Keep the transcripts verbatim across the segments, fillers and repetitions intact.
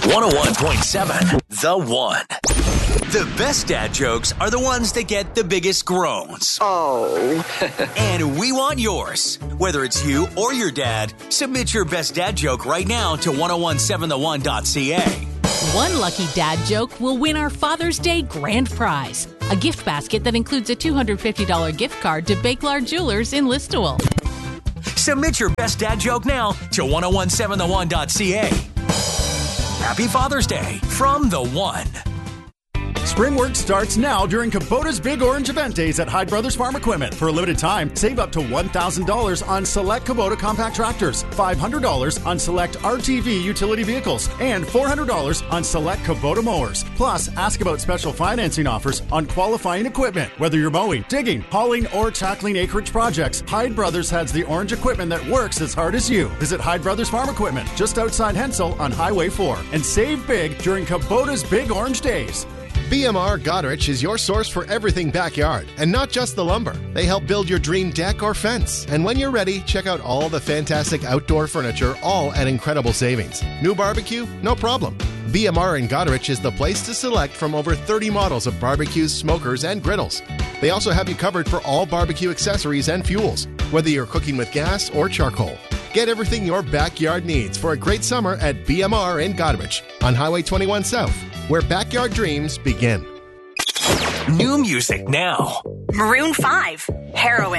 one oh one point seven The One. The best dad jokes are the ones that get the biggest groans. Oh. And we want yours. Whether it's you or your dad, submit your best dad joke right now to ten seventeen the one dot c a. One lucky dad joke will win our Father's Day grand prize, a gift basket that includes a two hundred fifty dollars gift card to Bakelard Jewelers in Listowel. Submit your best dad joke now to ten seventeen the one dot c a. Happy Father's Day from The One. Spring work starts now during Kubota's Big Orange Event Days at Hyde Brothers Farm Equipment. For a limited time, save up to one thousand dollars on select Kubota compact tractors, five hundred dollars on select R T V utility vehicles, and four hundred dollars on select Kubota mowers. Plus, ask about special financing offers on qualifying equipment. Whether you're mowing, digging, hauling, or tackling acreage projects, Hyde Brothers has the orange equipment that works as hard as you. Visit Hyde Brothers Farm Equipment just outside Hensel on Highway four and save big during Kubota's Big Orange Days. B M R Goderich is your source for everything backyard, and not just the lumber. They help build your dream deck or fence. And when you're ready, check out all the fantastic outdoor furniture, all at incredible savings. New barbecue? No problem. B M R and Goderich is the place to select from over thirty models of barbecues, smokers, and griddles. They also have you covered for all barbecue accessories and fuels, whether you're cooking with gas or charcoal. Get everything your backyard needs for a great summer at B M R and Goderich on Highway twenty-one South, where backyard dreams begin. New music now. Maroon five, Heroin.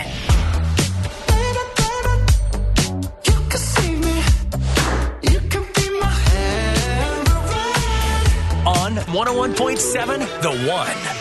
On one oh one point seven The One.